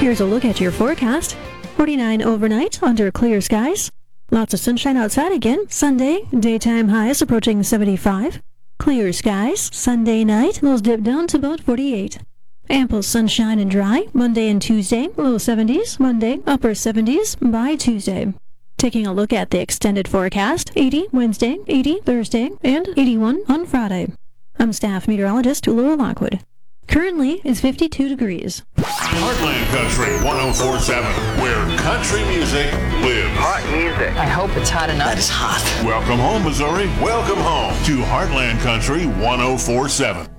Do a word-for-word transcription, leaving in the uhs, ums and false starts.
Here's a look at your forecast. forty-nine overnight under clear skies. Lots of sunshine outside again. Sunday, daytime highs approaching seventy-five. Clear skies. Sunday night, lows dip down to about forty-eight. Ample sunshine and dry. Monday and Tuesday, low seventies. Monday, upper seventies by Tuesday. Taking a look at the extended forecast. eighty Wednesday, eighty Thursday, and eighty-one on Friday. I'm staff meteorologist Laura Lockwood. Currently, it's fifty-two degrees. Heartland Country one oh four point seven, where country music lives. Hot music. I hope it's hot enough. That is hot. Welcome home, Missouri. Welcome home to Heartland Country one oh four point seven.